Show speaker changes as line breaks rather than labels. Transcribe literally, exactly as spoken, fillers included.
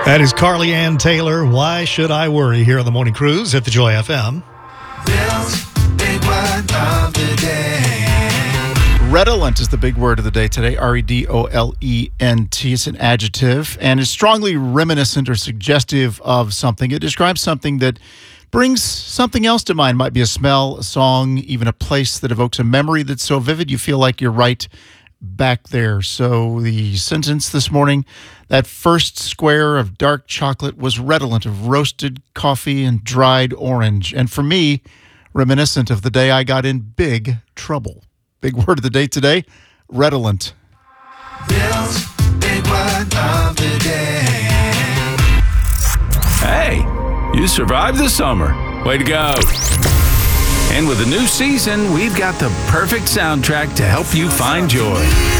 That is Carly Ann Taylor. Why Should I Worry? Here on the Morning Cruise at the Joy F M.
Bill's big word of the day.
Redolent is the big word of the day today. R E D O L E N T. It's an adjective and is strongly reminiscent or suggestive of something. It describes something that brings something else to mind. It might be a smell, a song, even a place that evokes a memory that's so vivid you feel like you're right back there. So the sentence this morning, that first square of dark chocolate was redolent of roasted coffee and dried orange. And for me, reminiscent of the day I got in big trouble. Big word of the day today, redolent.
Bill's big word of the day.
Hey, you survived the summer. Way to go. And with a new season, we've got the perfect soundtrack to help you find joy.